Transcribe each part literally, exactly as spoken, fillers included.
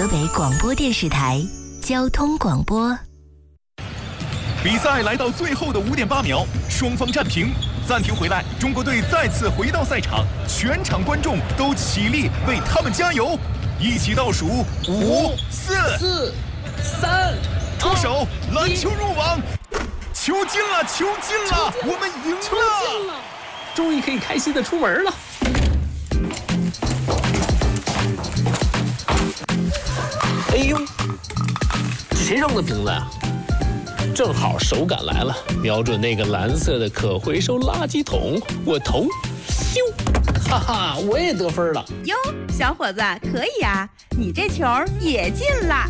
河北广播电视台交通广播。 比赛来到最后的五点八秒，双方战平，暂停回来，中国队再次回到赛场，全场观众都起立为他们加油，一起倒数五、四、 四、三， 出手，篮球入网，球进了，球进了，我们赢了， 球进了，终于可以开心的出门了。哎呦，这谁扔的瓶子啊？正好手感来了，瞄准那个蓝色的可回收垃圾桶，我投，咻，哈哈，我也得分了。 哟，小伙子，可以啊，你这球也进了。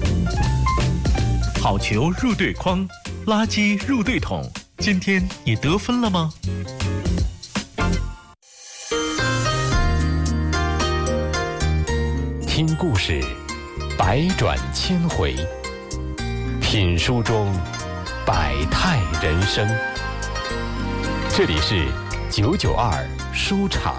好球入对筐，垃圾入对桶，今天你得分了吗？ 听故事，百转千回，品书中百态人生。这里是九九二书场。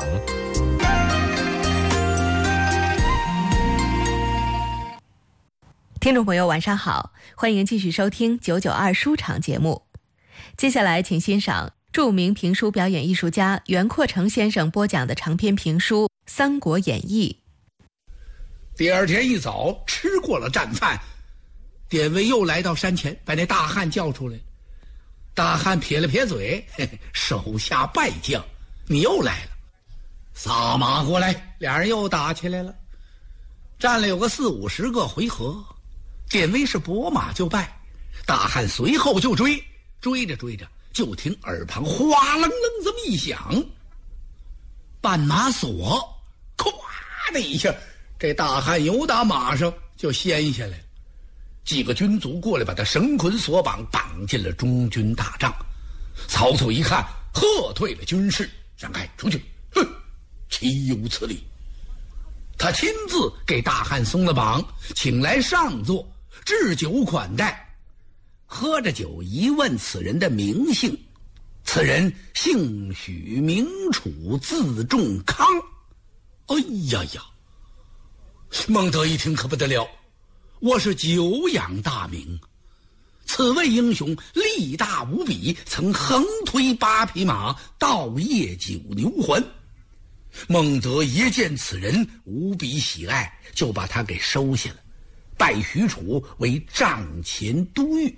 听众朋友晚上好，欢迎继续收听九九二书场节目。接下来请欣赏著名评书表演艺术家袁阔成先生播讲的长篇评书《三国演义》。 第二天一早，吃过了战饭，典韦又来到山前，把那大汉叫出来。大汉撇了撇嘴，嘿嘿，手下败将，你又来了。撒马过来，俩人又打起来了，战了有个四五十个回合。典韦是拨马就败，大汉随后就追，追着追着，就听耳旁哗楞楞这么一响，绊马索，咵的一下，这大汉由打马上就掀下来了。几个军卒过来把他绳捆索绑，绑进了中军大帐。曹操一看，喝退了军士，让开出去，哼，岂有此理！他亲自给大汉松了绑，请来上座，置酒款待。喝着酒，一问此人的名姓，此人姓许，名楚，字仲康。哎呀呀！孟德一听可不得了，我是久仰大名，此位英雄力大无比，曾横推八匹马，盗夜九牛环。孟德一见此人无比喜爱，就把他给收下了，拜许褚为帐前都尉。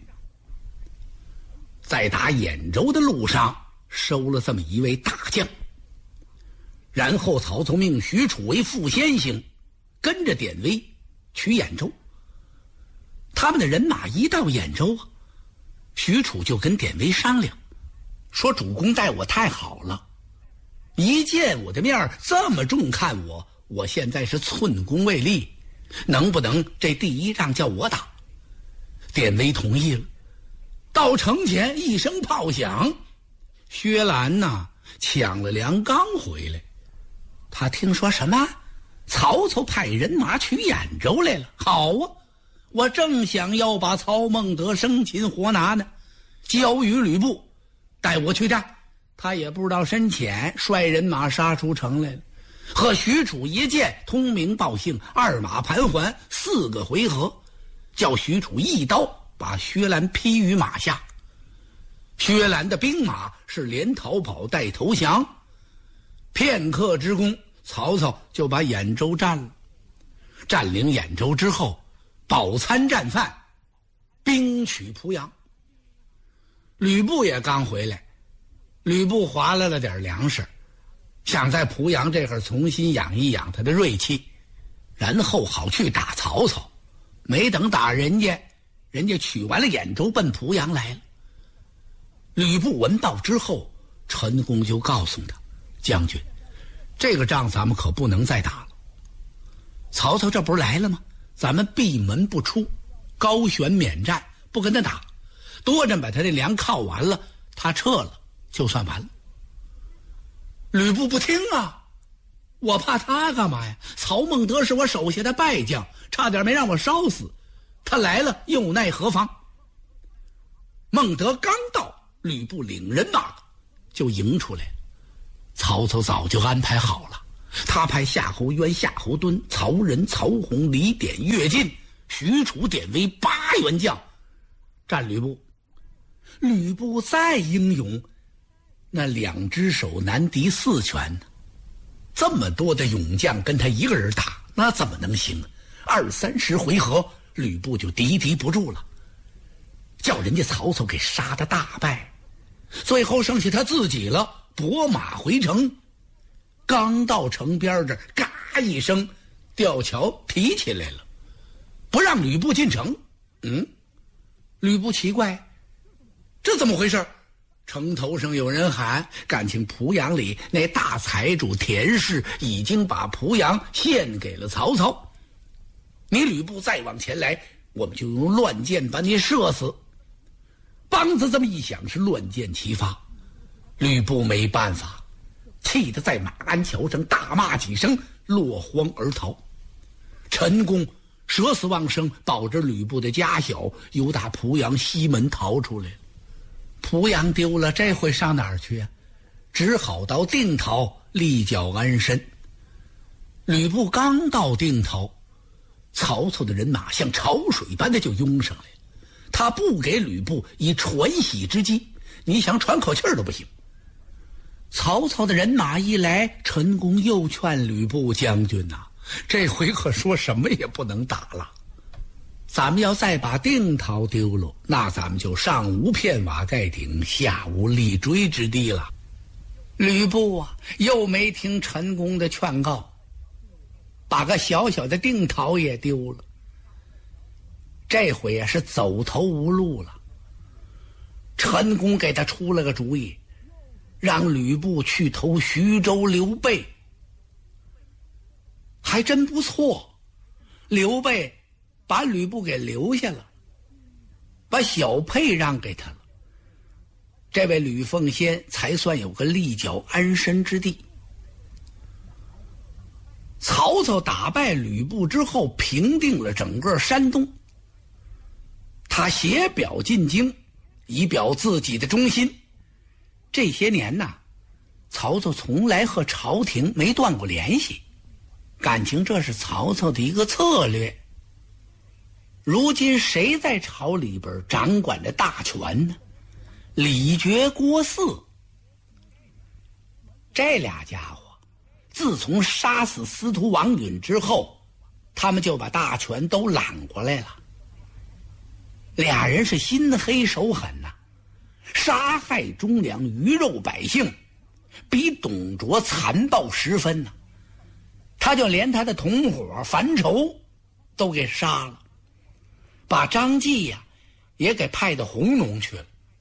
在打兖州的路上收了这么一位大将，然后曹操命许褚为副先行，跟着典韦取兖州。他们的人马一到兖州，许褚就跟典韦商量，说主公待我太好了，一见我的面这么重看我，我现在是寸功未立，能不能这第一仗叫我打？典韦同意了。到城前一声炮响，薛兰呐抢了粮刚回来，他听说什么曹操派人马取兖州来了，好啊，我正想要把曹孟德生擒活拿呢，交与吕布带我去战。他也不知道深浅，率人马杀出城来了，和许褚一见，通名报姓，二马盘桓，四个回合，叫许褚一刀把薛兰劈于马下。薛兰的兵马是连逃跑带投降，片刻之功，曹操就把兖州占了。占领兖州之后，饱餐战饭，兵取濮阳。吕布也刚回来，吕布划来了点粮食，想在濮阳这会儿重新养一养他的锐气，然后好去打曹操。没等打人家，人家取完了兖州，奔濮阳来了。吕布闻报之后，陈宫就告诉他，将军，这个仗咱们可不能再打了。曹操这不是来了吗？咱们闭门不出，高悬免战，不跟他打，多着把他这粮靠完了，他撤了就算完了。吕布不听啊，我怕他干嘛呀？曹孟德是我手下的败将，差点没让我烧死，他来了又奈何妨？孟德刚到，吕布领人马就迎出来了。曹操早就安排好了， 他派夏侯渊、夏侯惇、曹仁、曹洪、李典、乐进、许褚、典韦八员将战吕布。吕布再英勇，那两只手难敌四拳呢。这么多的勇将跟他一个人打，那怎么能行啊？二三十回合，吕布就敌敌不住了，叫人家曹操给杀得大败。最后剩下他自己了，拨马回城。刚到城边这儿，嘎一声，吊桥提起来了，不让吕布进城。嗯，吕布奇怪，这怎么回事？城头上有人喊，感情濮阳里那大财主田氏已经把濮阳献给了曹操。你吕布再往前来，我们就用乱箭把你射死。梆子这么一响，是乱箭齐发。吕布没办法，气得在马鞍桥上大骂几声，落荒而逃。陈宫舍死忘生，保着吕布的家小，由打濮阳西门逃出来了。濮阳丢了，这回上哪儿去啊？只好到定陶立脚安身。吕布刚到定陶，曹操的人马像潮水般的就涌上来了。他不给吕布以喘息之机，你想喘口气儿都不行。曹操的人马一来，陈宫又劝吕布将军呐、啊，这回可说什么也不能打了。咱们要再把定陶丢了，那咱们就上无片瓦盖顶，下无立锥之地了。吕布啊，又没听陈宫的劝告，把个小小的定陶也丢了。这回啊是走投无路了。陈宫给他出了个主意，让吕布去投徐州刘备。还真不错，刘备把吕布给留下了，把小沛让给他了。这位吕奉先才算有个立脚安身之地。曹操打败吕布之后，平定了整个山东。他写表进京，以表自己的忠心。这些年呐，曹操从来和朝廷没断过联系，感情这是曹操的一个策略。如今谁在朝里边掌管着大权呢？李傕、郭汜。这俩家伙自从杀死司徒王允之后，他们就把大权都揽过来了。俩人是心黑手狠呐、啊，杀害忠良鱼肉百姓，比董卓残暴十分呐、啊。他就连他的同伙樊稠都给杀了，把张继呀、啊、也给派到弘农去了。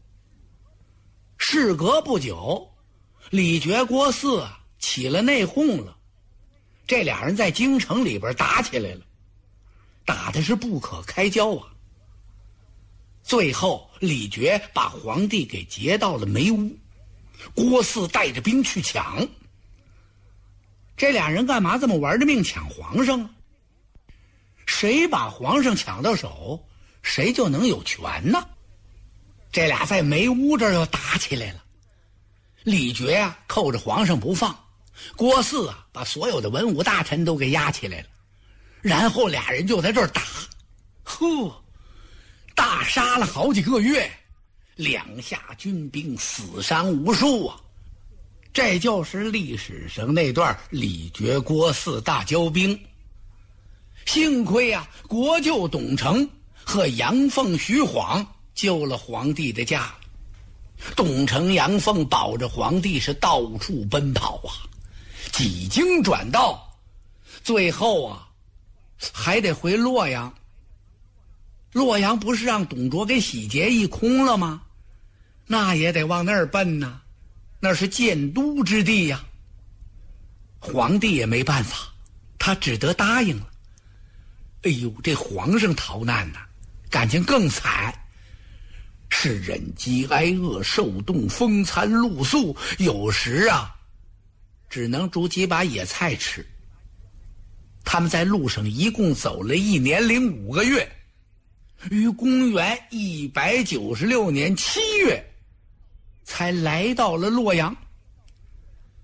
事隔不久，李傕、郭汜啊起了内讧了，这俩人在京城里边打起来了，打的是不可开交啊。最后李傕把皇帝给劫到了梅屋，郭汜带着兵去抢。这俩人干嘛这么玩着命抢皇上啊？谁把皇上抢到手，谁就能有权呢。这俩在梅屋这儿又打起来了。李傕啊扣着皇上不放，郭汜啊把所有的文武大臣都给押起来了，然后俩人就在这儿打。呵，大杀了好几个月，两下军兵死伤无数啊！这就是历史上那段李傕郭汜大交兵。幸亏啊，国舅董承和杨凤、徐晃救了皇帝的驾。董承、杨凤保着皇帝是到处奔跑啊，几经转道，最后啊，还得回洛阳。洛阳不是让董卓给洗劫一空了吗？那也得往那儿奔呐，那是建都之地呀。皇帝也没办法，他只得答应了。哎呦，这皇上逃难呐、啊，感情更惨，是忍饥挨饿，受冻风餐露宿，有时啊，只能煮几把野菜吃。他们在路上一共走了一年零五个月。于公元一百九十六年七月，才来到了洛阳。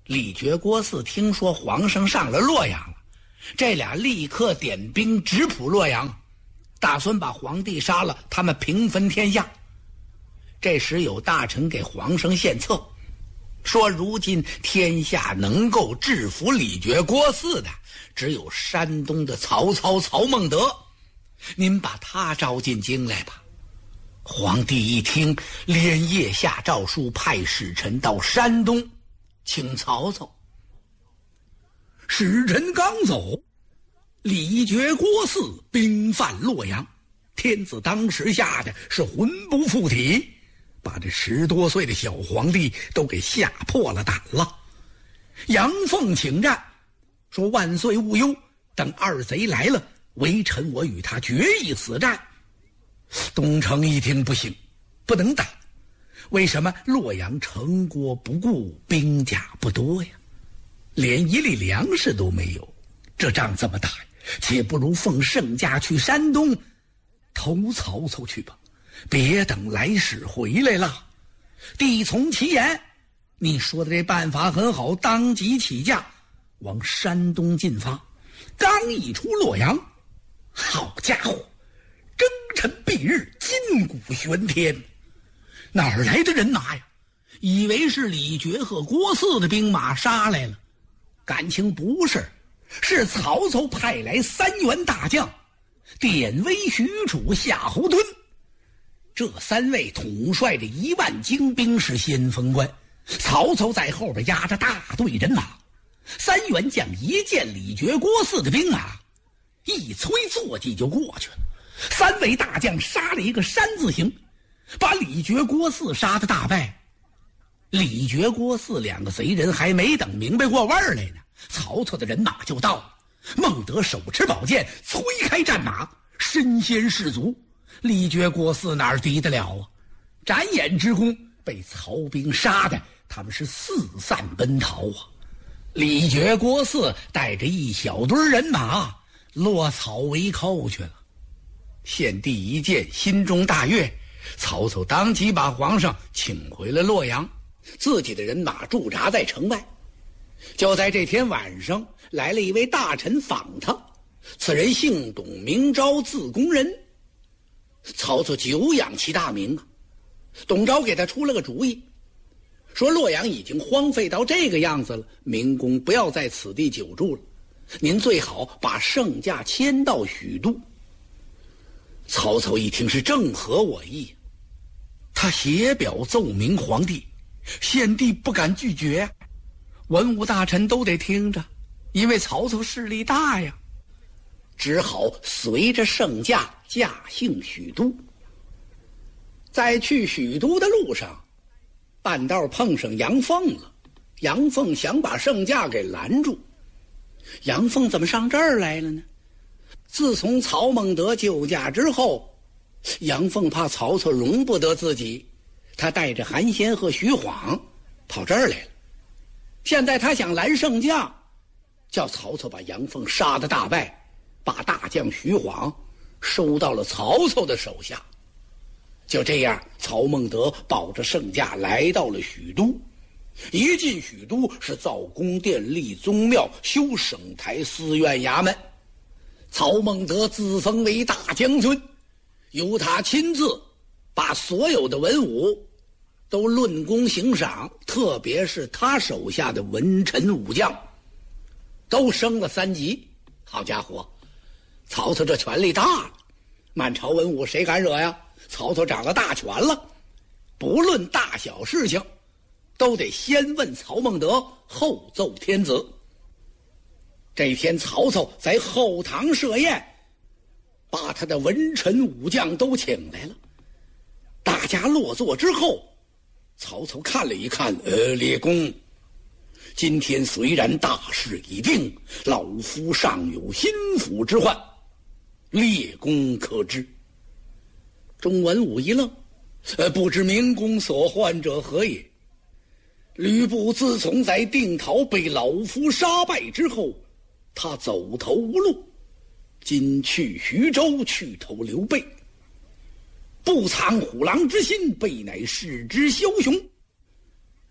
李傕、郭汜听说皇上上了洛阳了，这俩立刻点兵直扑洛阳，打算把皇帝杀了，他们平分天下。这时有大臣给皇上献策，说如今天下能够制服李傕、郭汜的只有山东的曹操曹孟德，您把他招进京来吧。皇帝一听，连夜下诏书，派使臣到山东请曹操。使臣刚走，李傕、郭汜兵犯洛阳，天子当时吓得是魂不附体，把这十多岁的小皇帝都给吓破了胆了。杨凤请战，说万岁勿忧，等二贼来了，微臣我与他决一死战。东城一听不行，不能打。为什么？洛阳城郭不顾，兵甲不多呀，连一粒粮食都没有，这仗怎么打呀？且不如奉圣驾去山东投曹操去吧，别等来使回来了。帝从其言，你说的这办法很好，当即起驾往山东进发。刚一出洛阳，好家伙，征尘蔽日，金鼓喧天，哪儿来的人马呀？以为是李傕和郭汜的兵马杀来了，感情不是，是曹操派来三员大将，典韦、许褚、夏侯惇。这三位统帅着一万精兵，是先锋官。曹操在后边压着大队人马，三员将一见李傕、郭汜的兵马，一催坐骑就过去了。三位大将杀了一个山字形，把李傕、郭汜杀得大败。李傕、郭汜两个贼人还没等明白过味儿来呢，曹操的人马就到了。孟德手持宝剑，催开战马，身先士卒。李傕、郭汜哪儿敌得了啊？眨眼之功，被曹兵杀的他们是四散奔逃啊。李傕、郭汜带着一小堆人马落草为寇去了。献帝一见，心中大悦，曹操当即把皇上请回了洛阳，自己的人马驻扎在城外。就在这天晚上，来了一位大臣访他，此人姓董，名昭，字公仁。曹操久仰其大名啊，董昭给他出了个主意，说洛阳已经荒废到这个样子了，明公不要在此地久住了，您最好把圣驾迁到许都。曹操一听是正合我意，他写表奏明皇帝，献帝不敢拒绝呀、啊，文武大臣都得听着，因为曹操势力大呀，只好随着圣驾驾幸许都。在去许都的路上，半道碰上杨凤了，杨凤想把圣驾给拦住。杨凤怎么上这儿来了呢？自从曹孟德救驾之后，杨凤怕曹操容不得自己，他带着韩先和徐晃跑这儿来了。现在他想拦圣驾，叫曹操把杨凤杀得大败，把大将徐晃收到了曹操的手下。就这样，曹孟德保着圣驾来到了许都。一进许都，是造宫殿、立宗庙、修省台、寺院、衙门。曹孟德自封为大将军，由他亲自把所有的文武都论功行赏，特别是他手下的文臣武将都升了三级。好家伙，曹操这权力大了，满朝文武谁敢惹呀？曹操掌了大权了，不论大小事情都得先问曹孟德，后奏天子。这一天，曹操在后堂设宴，把他的文臣武将都请来了。大家落座之后，曹操看了一看，呃，列公，今天虽然大事已定，老夫尚有心腹之患，列公可知？众文武一愣，呃，不知明公所患者何也？吕布自从在定陶被老夫杀败之后，他走投无路，今去徐州去投刘备，不藏虎狼之心，备乃视之枭雄。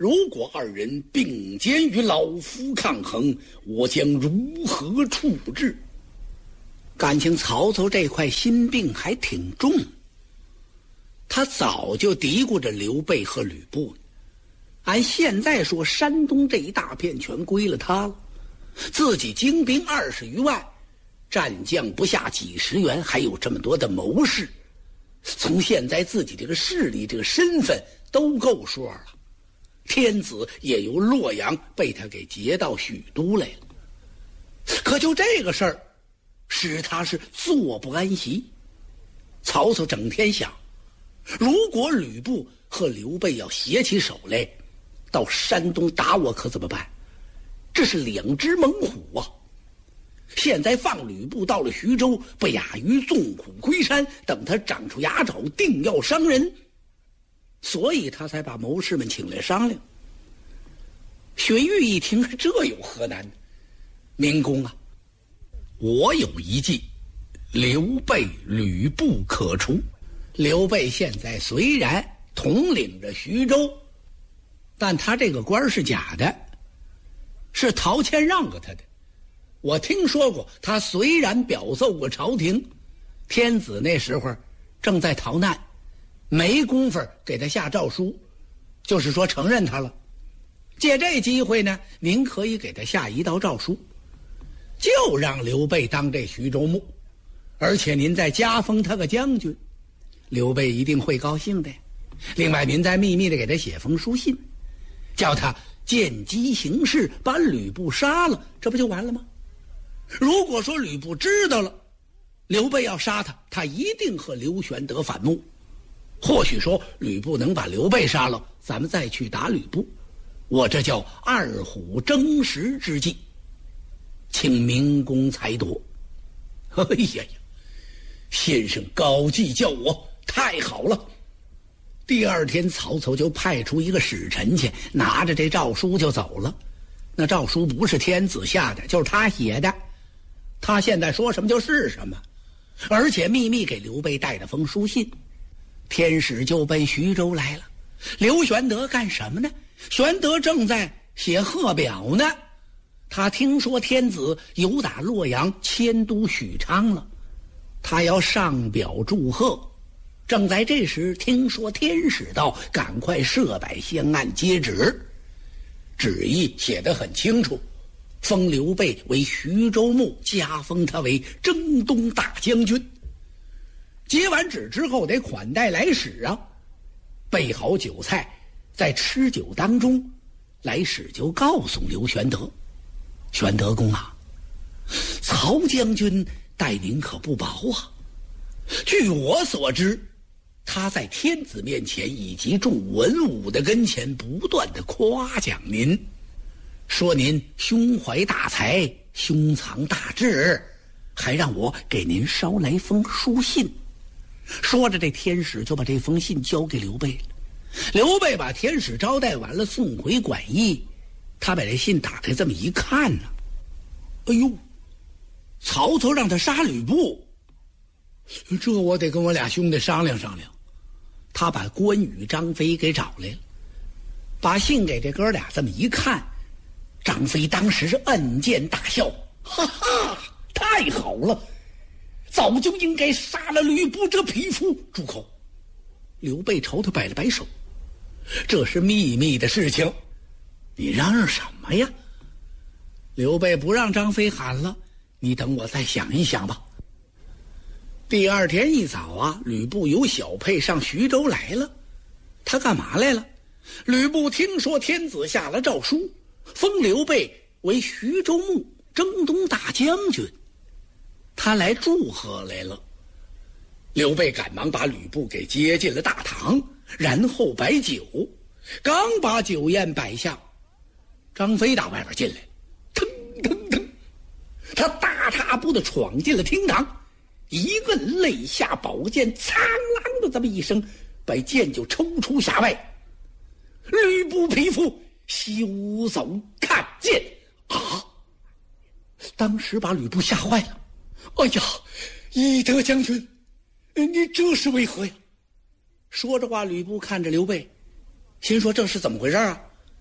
如果二人并肩与老夫抗衡，我将如何处置？感情曹操这块心病还挺重，他早就嘀咕着刘备和吕布。按现在说，山东这一大片全归了他了，自己精兵二十余万，战将不下几十员，还有这么多的谋士，从现在自己这个势力、这个身份都够说了。天子也由洛阳被他给劫到许都来了，可就这个事儿，使他是坐不安席。曹操整天想，如果吕布和刘备要携起手来，到山东打我可怎么办？这是两只猛虎啊！现在放吕布到了徐州，不亚于纵虎归山，等他长出牙爪，定要伤人。所以他才把谋士们请来商量。荀彧一听，这有何难？明公啊，我有一计，刘备、吕布可除。刘备现在虽然统领着徐州，但他这个官是假的，是陶谦让给他的。我听说过，他虽然表奏过朝廷，天子那时候正在逃难，没工夫给他下诏书，就是说承认他了。借这机会呢，您可以给他下一道诏书，就让刘备当这徐州牧，而且您再加封他个将军，刘备一定会高兴的。另外，您再秘密的给他写封书信，叫他见机行事，把吕布杀了，这不就完了吗？如果说吕布知道了刘备要杀他，他一定和刘玄德反目。或许说吕布能把刘备杀了，咱们再去打吕布。我这叫二虎争食之计，请明公裁夺。哎呀呀，先生高计教我，太好了。第二天，曹操就派出一个使臣去，拿着这诏书就走了。那诏书不是天子下的，就是他写的，他现在说什么就是什么，而且秘密给刘备带了封书信。天使就奔徐州来了。刘玄德干什么呢？玄德正在写贺表呢。他听说天子由打洛阳迁都许昌了，他要上表祝贺。正在这时，听说天使到，赶快设摆香案接旨。旨意写得很清楚，封刘备为徐州牧，加封他为征东大将军。接完旨之后，得款待来使啊，备好酒菜，在吃酒当中，来使就告诉刘玄德：“玄德公啊，曹将军待您可不薄啊！据我所知，他在天子面前以及众文武的跟前，不断的夸奖您，说您胸怀大才，胸藏大志，还让我给您捎来封书信。”说着，这天使就把这封信交给刘备了。刘备把天使招待完了，送回馆驿。他把这信打开，这么一看呢，哎呦，曹操让他杀吕布，这我得跟我俩兄弟商量商量。他把关羽、张飞给找来了，把信给这哥俩这么一看，张飞当时是摁剑大笑，哈哈，太好了，早就应该杀了吕布这匹夫。住口！刘备朝他摆了摆手，这是秘密的事情，你嚷嚷什么呀？刘备不让张飞喊了，你等我再想一想吧。第二天一早啊，吕布由小沛上徐州来了。他干嘛来了？吕布听说天子下了诏书，封刘备为徐州牧、征东大将军，他来祝贺来了。刘备赶忙把吕布给接进了大堂，然后摆酒。刚把酒宴摆下，张飞打外边进来，腾腾腾，他大踏步的闯进了厅堂，一摁肋下宝剑，苍啷的这么一声，把剑就抽出匣外。吕布匹夫，休走看剑啊！当时把吕布吓坏了。哎呀，翼德将军，你这是为何呀？说着话，吕布看着刘备，心说这是怎么回事啊？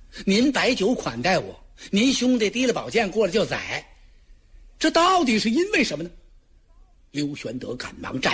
您摆酒款待我，您兄弟提了宝剑过来就宰，这到底是因为什么呢？刘玄德赶忙站